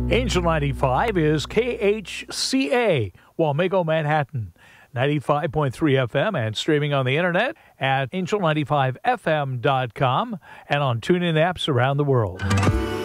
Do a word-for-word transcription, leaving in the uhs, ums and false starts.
Angel ninety-five is K H C A, Wamego, Manhattan. ninety-five point three F M and streaming on the internet at angel ninety five f m dot com and on TuneIn apps around the world.